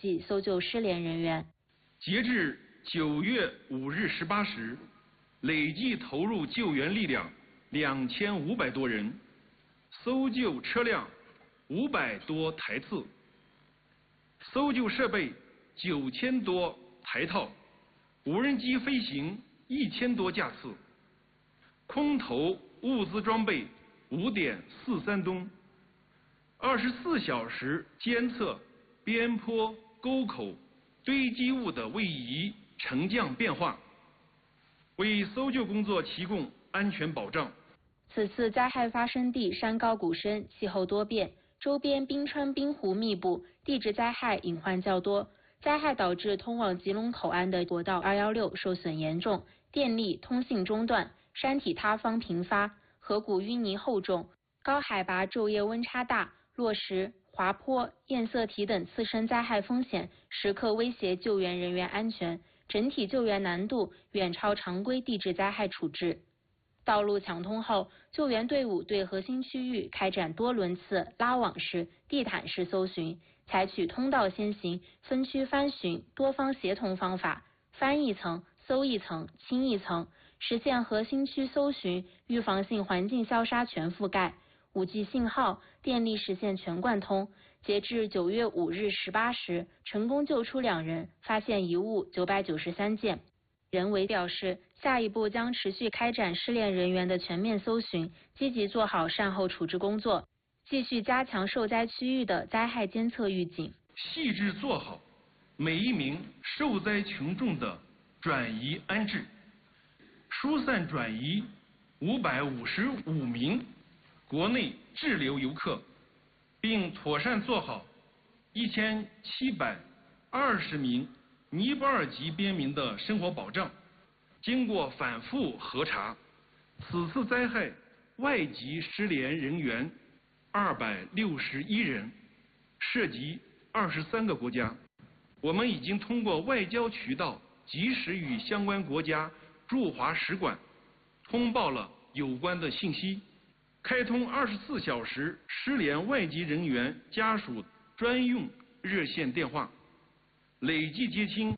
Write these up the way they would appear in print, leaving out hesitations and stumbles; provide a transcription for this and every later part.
际搜救失联人员。 截至9月5日18时，累计投入救援力量2500多人，搜救车辆500多台次，搜救设备9000多台套，无人机飞行1000多架次，空投物资装备5.43吨，24小时监测边坡、沟口堆积物的位移沉降变化，为搜救工作提供安全保障。 此次灾害发生地山高谷深，气候多变，周边冰川冰湖密布，地质灾害隐患较多。灾害导致通往吉隆口岸的国道216受损严重，电力、通信中断，山体塌方频发，河谷淤泥厚重，高海拔昼夜温差大，落石、滑坡、堰塞体等次生灾害风险时刻威胁救援人员安全，整体救援难度远超常规地质灾害处置。道路抢通后，救援队伍对核心区域开展多轮次拉网式、地毯式搜寻，采取通道先行、分区翻寻、多方协同方法，翻一层、搜一层、清一层，实现核心区搜寻、预防性环境消杀全覆盖。5G 信号、电力实现全贯通。截至9月5日18时，成功救出2人，发现遗物993件。人维表示，下一步将持续开展失联人员的全面搜寻，积极做好善后处置工作，继续加强受灾区域的灾害监测预警， 细致做好每一名受灾群众的转移安置，疏散转移555名国内滞留游客，并妥善做好1720名尼泊尔籍边民的生活保障。经过反复核查，此次灾害外籍失联人员261人，涉及23个国家。我们已经通过外交渠道及时与相关国家驻华使馆通报了有关的信息，开通24小时失联外籍人员家属专用热线电话，累计接听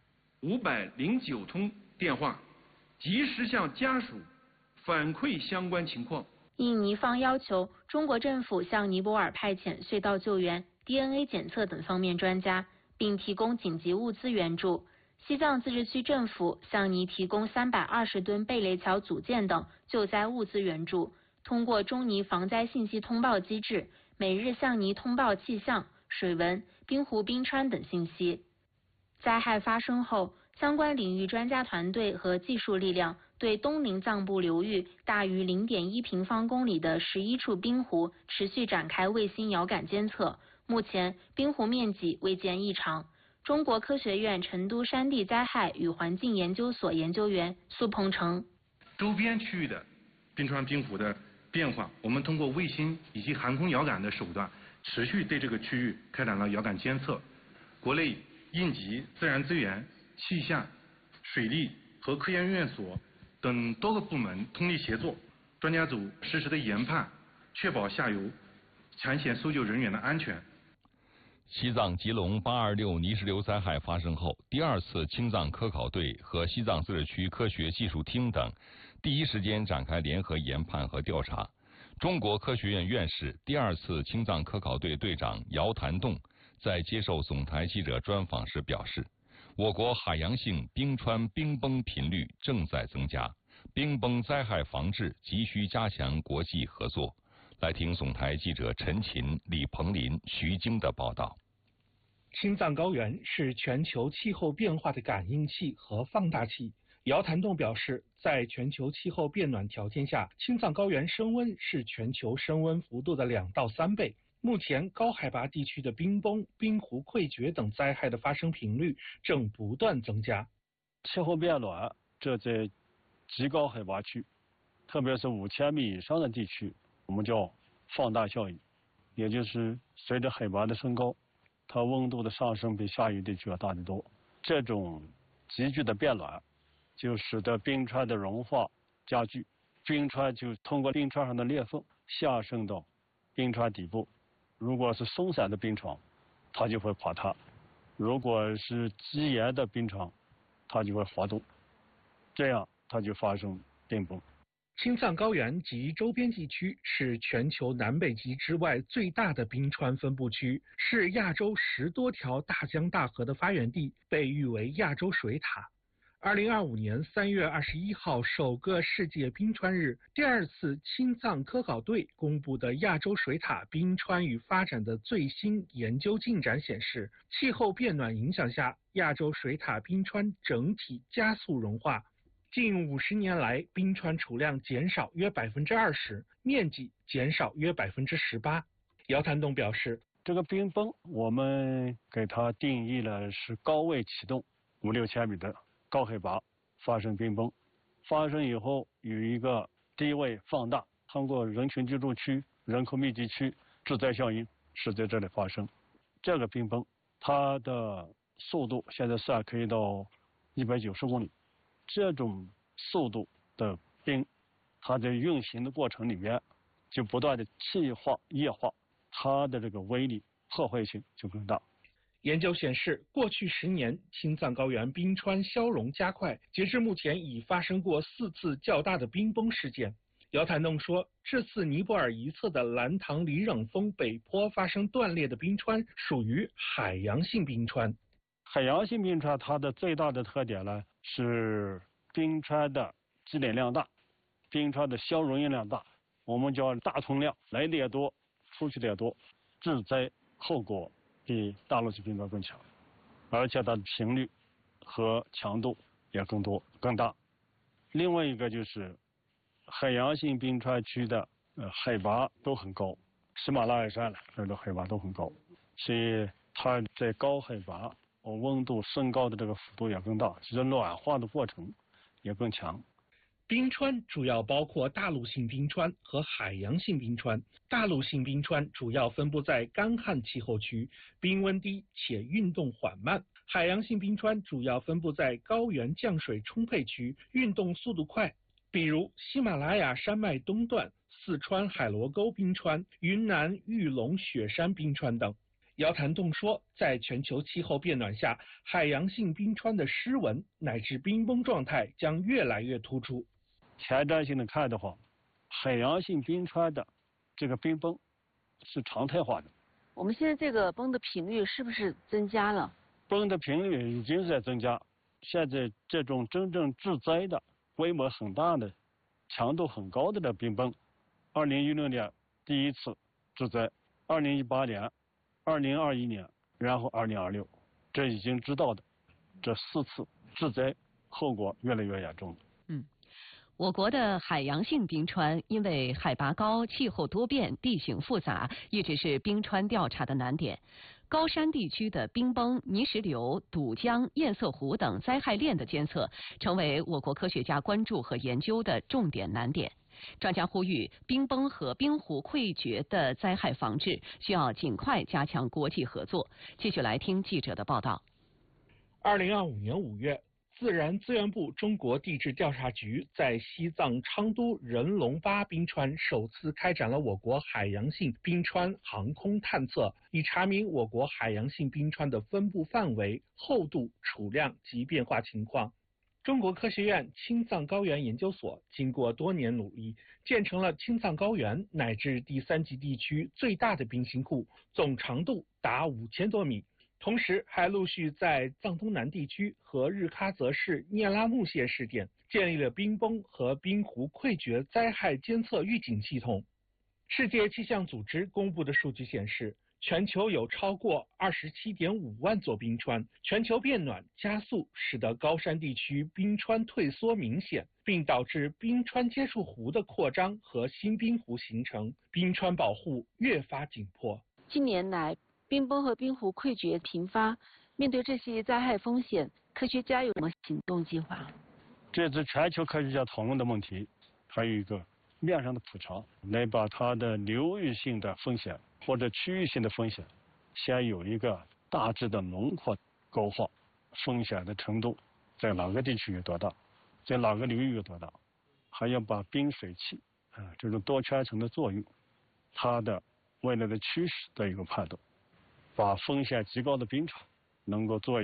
509通电话，及时向家属反馈相关情况。 应尼方要求，中国政府向尼泊尔派遣隧道救援、DNA 检测等方面专家，并提供紧急物资援助。西藏自治区政府向尼提供320吨贝雷桥组件等救灾物资援助，通过中尼防灾信息通报机制，每日向尼通报气象、水文、冰湖冰川等信息。灾害发生后，相关领域专家团队和技术力量对东宁藏布流域大于0.1平方公里的11处冰湖持续展开卫星遥感监测，目前冰湖面积未见异常。中国科学院成都山地灾害与环境研究所研究员苏鹏程： 周边区域的冰川冰湖的变化，我们通过卫星以及航空遥感的手段，持续对这个区域开展了遥感监测。国内应急、自然资源、气象、水利和科研院所等多个部门通力协作，专家组实时的研判，确保下游抢险搜救人员的安全。 西藏吉隆826泥石流灾害发生后，第2次青藏科考队和西藏自治区科学技术厅等第一时间展开联合研判和调查。中国科学院院士、第2次青藏科考队队长姚谭栋在接受总台记者专访时表示，我国海洋性冰川冰崩频率正在增加，冰崩灾害防治急需加强国际合作。来听总台记者陈琴、李鹏林、徐晶的报道。 青藏高原是全球气候变化的感应器和放大器。姚谭栋表示，在全球气候变暖条件下，青藏高原升温是全球升温幅度的2到3倍。目前，高海拔地区的冰崩、冰湖溃决等灾害的发生频率正不断增加。 气候变暖，这在极高海拔区，特别是5000米以上的地区，我们叫放大效应，也就是随着海拔的升高，它温度的上升比下游地区要大得多。这种急剧的变暖，就使得冰川的融化加剧，冰川就通过冰川上的裂缝下渗到冰川底部。如果是松散的冰床，它就会垮塌。 如果是积盐的冰川，它就会滑动，这样它就发生冰崩。 青藏高原及周边地区是全球南北极之外最大的冰川分布区，是亚洲10多条大江大河的发源地，被誉为亚洲水塔。2025年3月21号首个世界冰川日，第2次青藏科考队公布的亚洲水塔冰川与发展的最新研究进展显示，气候变暖影响下，亚洲水塔冰川整体加速融化。近50年来，冰川储量减少约20%，面积减少约18%。姚谭栋表示， 这个冰崩我们给它定义了是高位启动5-6千米的高海拔发生冰崩，发生以后有一个低位放大，通过人群居住区、人口密集区致灾效应是在这里发生。这个冰崩它的速度现在算可以到190公里。这种速度的冰，它在运行的过程里面就不断的气化、液化，它的这个威力、破坏性就更大。 研究显示，过去10年，青藏高原冰川消融加快，截至目前已发生过4次较大的冰崩事件。姚谭栋说，这次尼泊尔一侧的兰唐里壤峰北坡发生断裂的冰川属于海洋性冰川。 海洋性冰川它的最大的特点呢，是冰川的积累量大，冰川的消融量大，我们叫大通量，来的也多，出去的也多，致灾后果比大陆性冰川更强，而且它的频率和强度也更多更大。另外一个就是海洋性冰川区的海拔都很高，喜马拉雅山这个海拔都很高，所以它在高海拔温度升高的这个幅度也更大，其实暖化的过程也更强。 冰川主要包括大陆性冰川和海洋性冰川。大陆性冰川主要分布在干旱气候区，冰温低且运动缓慢；海洋性冰川主要分布在高原降水充沛区，运动速度快，比如喜马拉雅山脉东段、四川海螺沟冰川、云南玉龙雪山冰川等。姚谭栋说，在全球气候变暖下，海洋性冰川的湿纹乃至冰崩状态将越来越突出。 前瞻性的看的话，海洋性冰川的这个冰崩是常态化的。 我们现在这个崩的频率是不是增加了？ 崩的频率已经在增加，现在这种真正致灾的、规模很大的、强度很高的冰崩，2016年第一次致灾，2018年、2021年，然后2026，这已经知道的这4次致灾后果越来越严重了。 我国的海洋性冰川因为海拔高、气候多变、地形复杂，一直是冰川调查的难点。高山地区的冰崩、泥石流、堵江、堰塞湖等灾害链的监测，成为我国科学家关注和研究的重点难点。专家呼吁，冰崩和冰湖溃决的灾害防治需要尽快加强国际合作。继续来听记者的报道。 2025年5月，自然资源部中国地质调查局在西藏昌都人龙巴冰川首次开展了我国海洋性冰川航空探测，以查明我国海洋性冰川的分布范围、厚度、储量及变化情况。中国科学院青藏高原研究所经过多年努力，建成了青藏高原乃至第3级地区最大的冰芯库，总长度达5000多米。同时还陆续在藏东南地区和日喀则市聂拉木县试点建立了冰崩和冰湖溃决灾害监测预警系统。世界气象组织公布的数据显示，全球有超过27.5万座冰川，全球变暖加速，使得高山地区冰川退缩明显，并导致冰川接触湖的扩张和新冰湖形成，冰川保护越发紧迫。 近年来，冰崩和冰湖溃决频发，面对这些灾害风险，科学家有什么行动计划？ 这次全球科学家讨论的问题，还有一个面上的普查，来把它的流域性的风险或者区域性的风险，先有一个大致的轮廓勾画，风险的程度在哪个地区有多大，在哪个流域有多大，还要把冰水器这种多圈层的作用，它的未来的趋势的一个判断，把风险极高的冰川能够做